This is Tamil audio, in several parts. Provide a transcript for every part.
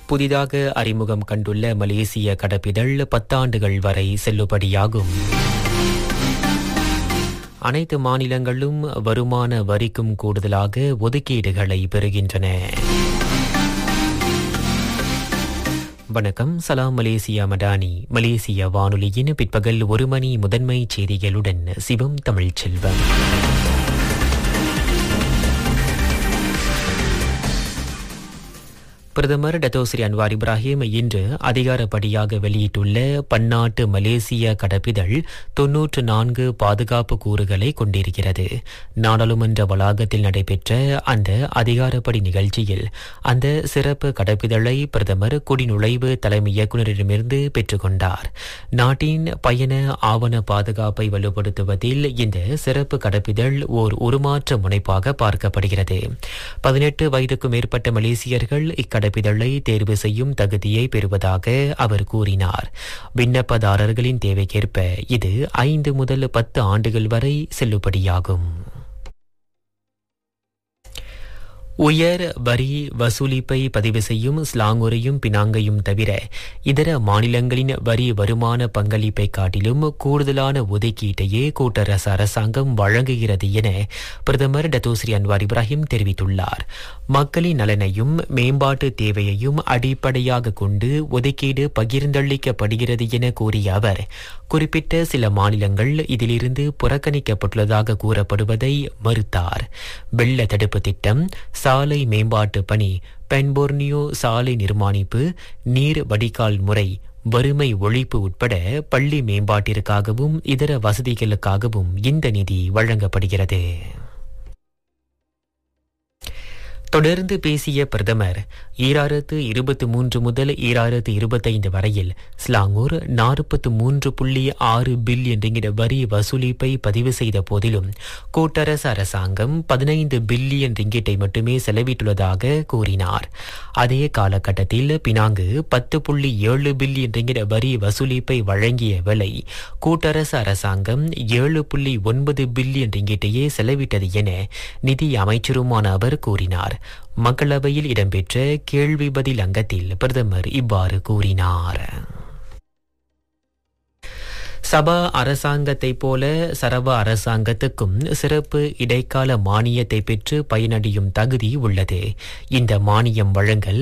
புதிதாக அறிமுகம் கண்டுள்ள மலேசிய கடப்பிதழ் 10 ஆண்டுகள் வரை செல்லுபடியாகும். அனைத்து மாநிலங்களும் வருமான வரிக்கும் கூடுதலாக ஒதுக்கீடுகளை பெறுகின்றன. வணக்கம், சலாம் மலேசியா மடானி. மலேசிய வானொலியின் பிற்பகல் 1 மணி முதன்மை செய்திகளுடன் சிவம் தமிழ்ச்செல்வம். பிரதமர் டத்தோஸ்ரீ அன்வார் இப்ராஹிம் இன்று அதிகாரப்படியாக வெளியிட்டுள்ள பன்னாட்டு மலேசிய கடப்பிதழ் 94 பாதுகாப்பு கூறுகளை கொண்டிருக்கிறது. நாடாளுமன்ற வளாகத்தில் நடைபெற்ற அந்த அதிகாரப்படி நிகழ்ச்சியில் அந்த சிறப்பு கடப்பிதழை பிரதமர் குடிநுழைவு தலைமை இயக்குநரிடமிருந்து பெற்றுக்கொண்டார். நாட்டின் பயண ஆவண பாதுகாப்பை வலுப்படுத்துவதில் இந்த சிறப்பு கடப்பிதழ் ஓர் உருமாற்ற முனைப்பாக பார்க்கப்படுகிறது. 18 வயதுக்கும் மேற்பட்ட மலேசியர்கள் இக்கடப்பிதழை தேர்வு செய்யும் தகுதியை பெறுவதாக அவர் கூறினார். விண்ணப்பதாரர்களின் தேவைக்கேற்ப இது 5 முதல் 10 ஆண்டுகள் வரை செல்லுபடியாகும். உயர் வரி வசூலிப்பை பதிவு செய்யும் ஸ்லாங்கூரையும் பினாங்கையும் தவிர இதர மாநிலங்களின் வரி வருமான பங்களிப்பை காட்டிலும் கூடுதலான ஒதுக்கீட்டையே கூட்டரசு அரசாங்கம் வழங்குகிறது என பிரதமர் டத்தோஸ்ரீ அன்வார் இப்ராஹிம் தெரிவித்துள்ளார். மக்களின் நலனையும் மேம்பாட்டு தேவையையும் அடிப்படையாக கொண்டு ஒதுக்கீடு பகிர்ந்தளிக்கப்படுகிறது என கூறிய அவர், குறிப்பிட்ட சில மாநிலங்கள் இதிலிருந்து புறக்கணிக்கப்பட்டுள்ளதாக கூறப்படுவதை மறுத்தார். வெள்ள தடுப்பு திட்டம், சாலை மேம்பாட்டு பணி, பென்போர்னியோ சாலை நிர்மாணிப்பு, நீர் வடிகால் முறை, வறுமை ஒழிப்பு உட்பட பள்ளி மேம்பாட்டிற்காகவும் இதர வசதிகளுக்காகவும் இந்த நிதி வழங்கப்படுகிறது. தொடர்ந்து பேசிய பிரதமர் 2023 முதல் 2025 வரையில் ஸ்லாங்கூர் 43.6 பில்லியன் ரிங்கிட் வரி வசூலிப்பை பதிவு செய்த போதிலும் கூட்டரசு அரசாங்கம் 15 பில்லியன் ரிங்கிட்டை மட்டுமே செலவிட்டுள்ளதாக கூறினார். அதே காலகட்டத்தில் பினாங்கு 10.7 பில்லியன் ரிங்கிட் வரி வசூலிப்பை வழங்கிய வேளை கூட்டரசு அரசாங்கம் 7.9 பில்லியன் ரிங்கிட்டையே செலவிட்டது என நிதி அமைச்சருமான அவர் கூறினார். மக்களவையில் இடம்பெற்ற கேள்வி பதில் அங்கத்தில் பிரதமர் இவ்வாறு கூறினார். சபா அரசாங்கத்தை போல சரவா அரசாங்கத்துக்கும் சிறப்பு இடைக்கால மானியத்தை பெற்று பயனடையும் தகுதி உள்ளது. இந்த மானியம் வழங்கல்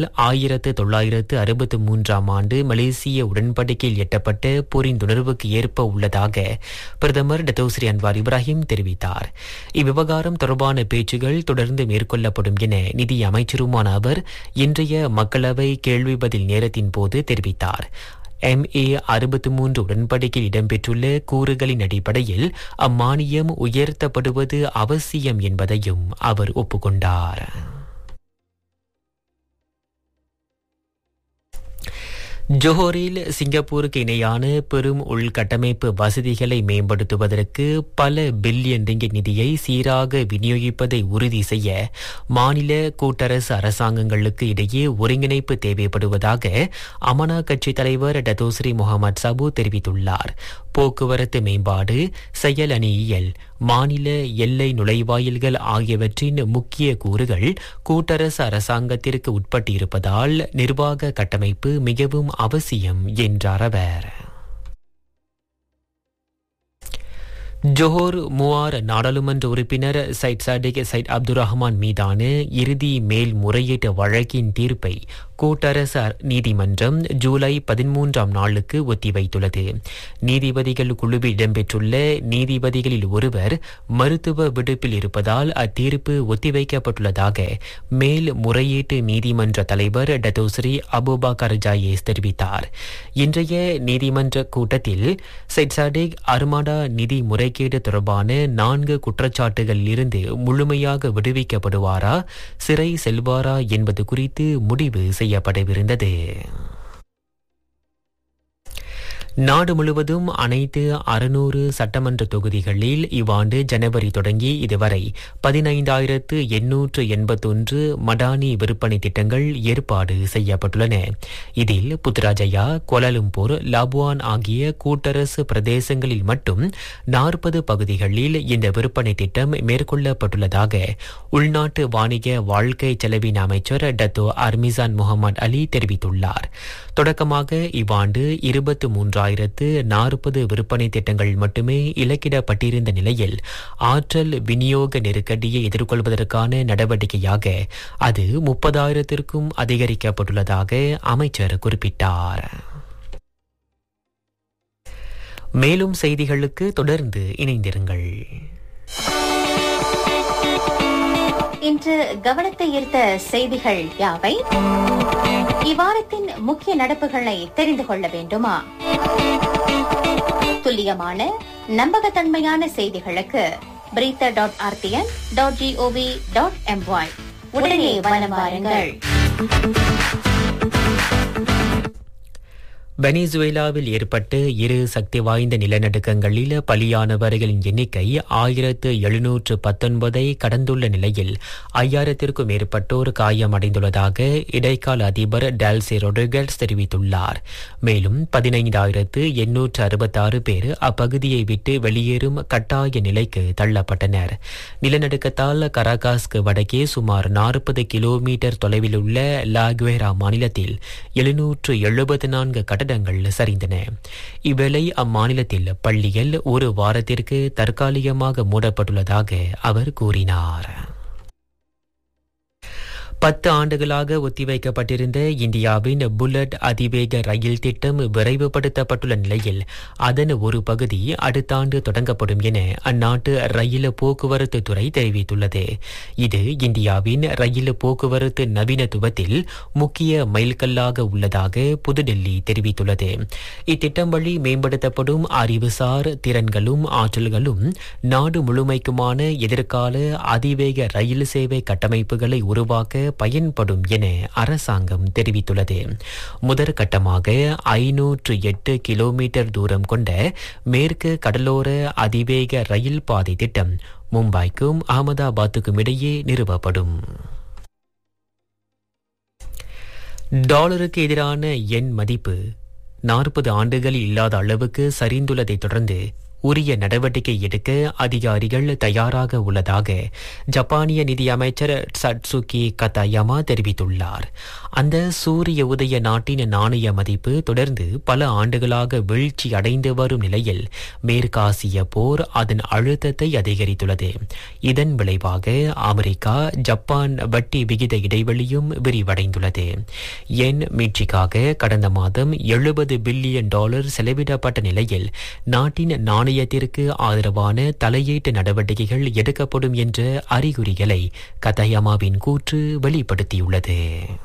1963 ஆண்டு மலேசிய உடன்படிக்கையில் எட்டப்பட்ட புரிந்துணர்வுக்கு ஏற்ப உள்ளதாக பிரதமர் டத்தோஸ்ரீ அன்வார் இப்ராஹிம் தெரிவித்தார். இவ்விவகாரம் தொடர்பான பேச்சுகள் தொடர்ந்து மேற்கொள்ளப்படும் என நிதி அமைச்சருமான அவர் இன்றைய மக்களவை கேள்வி பதில் நேரத்தின் போது தெரிவித்தார். MA 63 உடன்படிக்கையில் இடம்பெற்றுள்ள கூறுகளின் அடிப்படையில் அம்மானியம் உயர்த்தப்படுவது அவசியம் என்பதையும் அவர் ஒப்புக்கொண்டார். ஜோஹரில் சிங்கப்பூருக்கு இணையான பெரும் உள்கட்டமைப்பு வசதிகளை மேம்படுத்துவதற்கு பல பில்லியன் ரிங்கிட் நிதியை சீராக விநியோகிப்பதை உறுதி செய்ய மாநில கூட்டரசு அரசாங்கங்களுக்கு இடையே ஒருங்கிணைப்பு தேவைப்படுவதாக அமனா கட்சி தலைவர் டத்தோஸ்ரீ முகமது சபு தெரிவித்துள்ளார். போக்குவரத்து மேம்பாடு, செயல் அணியியல், மாநில எல்லை நுழைவாயில்கள் ஆகியவற்றின் முக்கிய கூறுகள் கூட்டரசு அரசாங்கத்திற்கு உட்பட்டிருப்பதால் நிர்வாக கட்டமைப்பு மிகவும் அவசியம் என்றார் அவர். ஜோஹர் மூவார் நாடாளுமன்ற உறுப்பினர் சைட் சாடிக் சைட் அப்துல் ரஹ்மான் மீதான இறுதி மேல்முறையீட்டு வழக்கின் தீர்ப்பை கூட்டரசு நீதிமன்றம் ஜூலை 13ஆம் நாளுக்கு ஒத்திவைத்துள்ளது. நீதிபதிகள் குழுவில் இடம்பெற்றுள்ள நீதிபதிகளில் ஒருவர் மருத்துவ விடுப்பில் இருப்பதால் அத்தீர்ப்பு ஒத்திவைக்கப்பட்டுள்ளதாக மேல் முறையீட்டு நீதிமன்ற தலைவர் டத்தோஸ்ரீ அபுபக்கர் ஜாயேஸ் தெரிவித்தார். இன்றைய நீதிமன்ற கூட்டத்தில் சைட் சாடிக் அர்மாடா நிதி முறைகேடு தொடர்பான 4 குற்றச்சாட்டுகளில் இருந்து முழுமையாக விடுவிக்கப்படுவாரா, சிறை செல்வாரா என்பது குறித்து முடிவு செய்யப்படவிருந்தது. நாடு முழுவதும் அனைத்து 600 சட்டமன்ற தொகுதிகளில் இவ்வாண்டு ஜனவரி தொடங்கி இதுவரை 15,881 மடானி விற்பனை திட்டங்கள் ஏற்பாடு செய்யப்பட்டுள்ளன. இதில் புத்ராஜயா, கோலாலம்பூர், லாபுவான் ஆகிய கூட்டரசு பிரதேசங்களில் மட்டும் 40 பகுதிகளில் இந்த விற்பனை திட்டம் மேற்கொள்ளப்பட்டுள்ளதாக உள்நாட்டு வாணிக வாழ்க்கை செலவின அமைச்சர் டத்தோ அர்மிசான் முகமது அலி தெரிவித்துள்ளார். தொடக்கமாக இவ்வாண்டு 23,040 விற்பனை திட்டங்கள் மட்டுமே இலக்கிடப்பட்டிருந்த நிலையில் ஆற்றல் விநியோக நெருக்கடியை எதிர்கொள்வதற்கான நடவடிக்கையாக அது 30,000க்கும் அதிகரிக்கப்பட்டுள்ளதாக அமைச்சர் குறிப்பிட்டார். மேலும் செய்திகளுக்கு தொடர்ந்து இணைந்திருங்கள். இன்று கவனத்தை ஈர்த்த செய்திகள் யாவை? இவ்வாரத்தின் முக்கிய நடப்புகளை தெரிந்து கொள்ள வேண்டுமா? துல்லியமான நம்பகத்தன்மையான செய்திகளுக்கு breather.rtn.gov.my உடனே வலம் வாருங்கள். வெனிசுவேலாவில் ஏற்பட்ட 2 சக்தி வாய்ந்த நிலநடுக்கங்களில் பலியானவர்களின் எண்ணிக்கை 1,719 கடந்துள்ள நிலையில் 5,000க்கும் மேற்பட்டோர் காயமடைந்துள்ளதாக இடைக்கால அதிபர் டால்சி ரொட்ரிகஸ் தெரிவித்துள்ளார். மேலும் 15,866 பேர் அப்பகுதியை விட்டு வெளியேறும் கட்டாய நிலைக்கு தள்ளப்பட்டனர். நிலநடுக்கத்தால் கராகாஸ்க்கு வடக்கே சுமார் 40 கிலோமீட்டர் தொலைவில் உள்ள லாகுவேரா மாநிலத்தில் 774 கட்டடங்கள் சரிந்தன. இவ்வேளை அம்மாநிலத்தில் பள்ளிகள் 1 வாரத்திற்கு தற்காலிகமாக மூடப்பட்டுள்ளதாக அவர் கூறினார். 10 ஆண்டுகளாக ஒத்திவைக்கப்பட்டிருந்த இந்தியாவின் புல்லட் அதிவேக ரயில் திட்டம் விரைவுபடுத்தப்பட்டுள்ள நிலையில் அதன் ஒரு பகுதி அடுத்த ஆண்டு தொடங்கப்படும் என அந்நாட்டு ரயில் போக்குவரத்து துறை தெரிவித்துள்ளது. இது இந்தியாவின் ரயில் போக்குவரத்து நவீனத்துவத்தில் முக்கிய மைல்கல்லாக உள்ளதாக புதுடெல்லி தெரிவித்துள்ளது. இத்திட்டம் வழி மேம்படுத்தப்படும் அறிவுசார் திறன்களும் ஆற்றல்களும் நாடு முழுமைக்குமான எதிர்கால அதிவேக ரயில் சேவை கட்டமைப்புகளை உருவாக்க பயன்படும் என அரசாங்கம் தெரிவித்துள்ளது. முதற்கட்டமாக 508 கிலோமீட்டர் தூரம் கொண்ட மேற்கு கடலோர அதிவேக ரயில் பாதை திட்டம் மும்பைக்கும் அகமதாபாத்துக்கும் இடையே நிறுவப்படும். டாலருக்கு எதிரான எண் மதிப்பு 40 ஆண்டுகளில் இல்லாத அளவுக்கு சரிந்துள்ளதை தொடர்ந்து உரிய நடவடிக்கை எடுக்க அதிகாரிகள் தயாராக உள்ளதாக ஜப்பானிய நிதியமைச்சர் சட்சுகி கதாயமா தெரிவித்துள்ளார். அந்த சூரிய உதய நாட்டின் நாணய மதிப்பு தொடர்ந்து பல ஆண்டுகளாக வீழ்ச்சி அடைந்து வரும் நிலையில் மேற்காசிய போர் அதன் அழுத்தத்தை அதிகரித்துள்ளது. இதன் விளைவாக அமெரிக்கா ஜப்பான் வட்டி விகித இடைவெளியும் விரிவடைந்துள்ளது. எண் மீட்சிக்காக கடந்த மாதம் $70 பில்லியன் செலவிடப்பட்ட நிலையில் நாட்டின் நாணயத்திற்கு ஆதரவான தலையீட்டு நடவடிக்கைகள் எடுக்கப்படும் என்ற அறிகுறிகளை கதாயமாவின் கூற்று வெளிப்படுத்தியுள்ளது.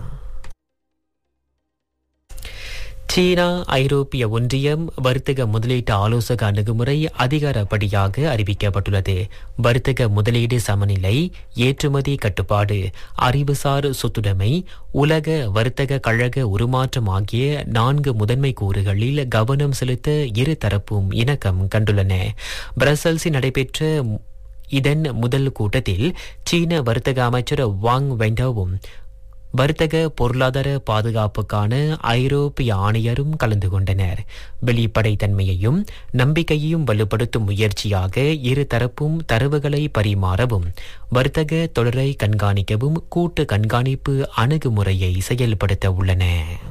சீனா ஐரோப்பிய ஒன்றியம் வர்த்தக முதலீட்டு ஆலோசக அணுகுமுறை அதிகாரப்படியாக அறிவிக்கப்பட்டுள்ளது. வர்த்தக முதலீடு சமநிலை, ஏற்றுமதி கட்டுப்பாடு, அறிவுசார் சொத்துடைமை, உலக வர்த்தக கழக உருமாற்றம் ஆகிய 4 முதன்மை கூறுகளில் கவனம் செலுத்த இரு தரப்பும் இணக்கம் கண்டுள்ளன. பிரசல்ஸில் நடைபெற்ற இதன் முதல் கூட்டத்தில் சீன வர்த்தக அமைச்சர் வாங் வெண்டாவும் வர்த்தக பொருளாதார பாதுகாப்புக்கான ஐரோப்பிய ஆணையரும் கலந்து கொண்டனர். வெளிப்படைத்தன்மையையும் நம்பிக்கையையும் வலுப்படுத்தும் முயற்சியாக இரு தரப்பும் தரவுகளை பரிமாறவும் வர்த்தக தொடரை கண்காணிக்கவும் கூட்டு கண்காணிப்பு அணுகுமுறையை செயல்படுத்த உள்ளன.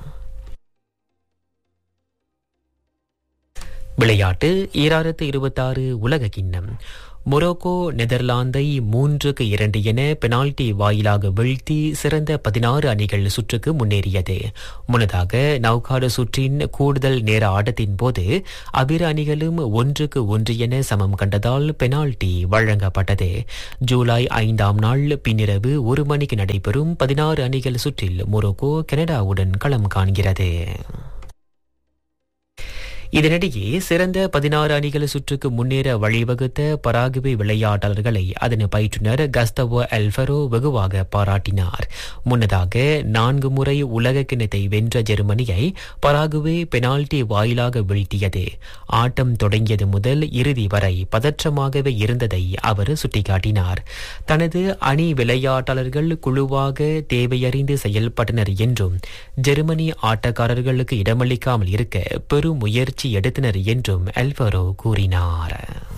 விளையாட்டு 2026 உலக கிண்ணம். மொரோக்கோ நெதர்லாந்தை 3-2 என பெனால்டி வாயிலாக வீழ்த்தி சிறந்த 16 அணிகள் சுற்றுக்கு முன்னேறியது. முன்னதாக நௌகாடு சுற்றின் கூடுதல் நேர ஆட்டத்தின் போது அவ்விரு அணிகளும் 1-1 என சமம் கண்டதால் பெனால்டி வழங்கப்பட்டது. ஜூலை 5ஆம் நாள் பின்னிரவு 1 மணிக்கு நடைபெறும் 16 அணிகள் சுற்றில் மொரோக்கோ கனடாவுடன் களம் காண்கிறது. இதனிடையே சிறந்த 16 அணிகள் சுற்றுக்கு முன்னேற வழிவகுத்த பராகுவே விளையாட்டாளர்களை அதன் பயிற்றுனர் கஸ்தவோ அல்வரோ வெகுவாக பாராட்டினார். முன்னதாக 4 முறை உலக கிண்ணத்தை வென்ற ஜெர்மனியை பராகுவே பெனால்டி வாயிலாக வீழ்த்தியது. ஆட்டம் தொடங்கியது முதல் இறுதி வரை பதற்றமாகவே இருந்ததை அவர் சுட்டிக்காட்டினார். தனது அணி விளையாட்டாளர்கள் குழுவாக தேவையறிந்து செயல்பட்டனர் என்றும் ஜெர்மனி ஆட்டக்காரர்களுக்கு இடமளிக்காமல் இருக்க பெரும் முயற்சி எடுத்தனர் என்றும் அல்வரோ கூறினார்.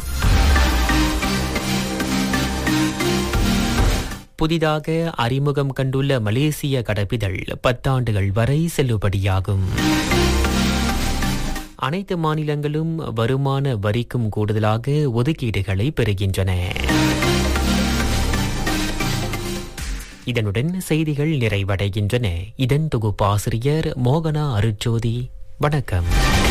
புதிதாக அறிமுகம் கண்டுள்ள மலேசிய கடப்பிதழ் 10 ஆண்டுகள் வரை செல்லுபடியாகும். அனைத்து மாநிலங்களும் வருமான வரிக்கும் கூடுதலாக ஒதுக்கீடுகளை பெறுகின்றன. இதனுடன் செய்திகள் நிறைவடைகின்றன. இதன் தொகுப்பாசிரியர் மோகனா அருட்ஜோதி. வணக்கம்.